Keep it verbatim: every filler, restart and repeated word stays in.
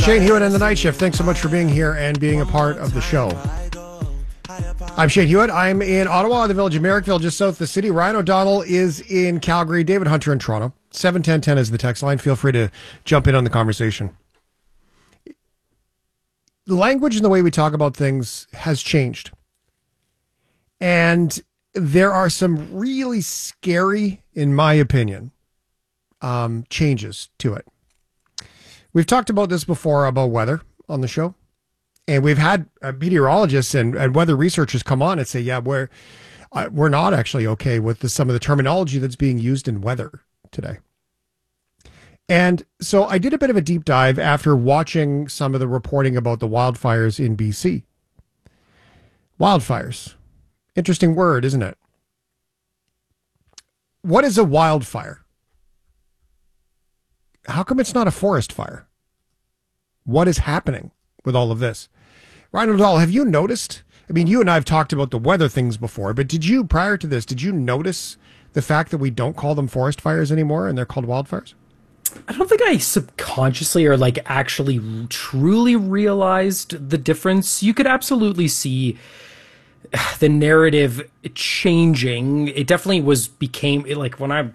Shane Hewitt and the Night Shift. Thanks so much for being here and being a part of the show. I'm Shane Hewitt. I'm in Ottawa, the village of Merrickville, just south of the city. Ryan O'Donnell is in Calgary. David Hunter in Toronto. seven ten ten is the text line. Feel free to jump in on the conversation. The language and the way we talk about things has changed. And there are some really scary, in my opinion, um, changes to it. We've talked about this before about weather on the show. And we've had uh, meteorologists and, and weather researchers come on and say, yeah, we're, uh, we're not actually okay with the, some of the terminology that's being used in weather today. And so I did a bit of a deep dive after watching some of the reporting about the wildfires in B C. Wildfires. Interesting word, isn't it? What is a wildfire? How come it's not a forest fire? What is happening with all of this? Ryan O'Donnell, have you noticed? I mean, you and I have talked about the weather things before, but did you, prior to this, did you notice the fact that we don't call them forest fires anymore and they're called wildfires? I don't think I subconsciously or like actually truly realized the difference. You could absolutely see the narrative changing. It definitely was became like when I